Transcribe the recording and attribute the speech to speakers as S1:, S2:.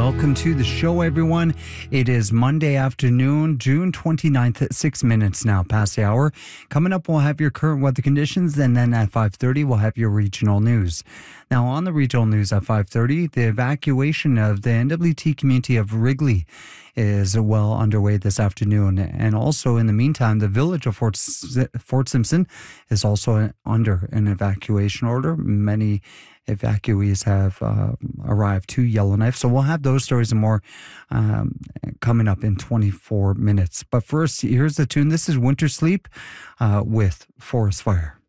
S1: Welcome to the show, everyone. It is Monday afternoon, June 29th at 6 minutes now past the hour. Coming up, we'll have your current weather conditions, and then at 5:30, we'll have your regional news. Now, on the regional news at 5:30, the evacuation of the NWT community of Wrigley is well underway this afternoon. And also, in the meantime, the village of Fort Simpson is also under an evacuation order. Many evacuees have arrived to Yellowknife. So we'll have those stories and more coming up in 24 minutes. But first, here's the tune. This is Winter Sleep with Forest Fire.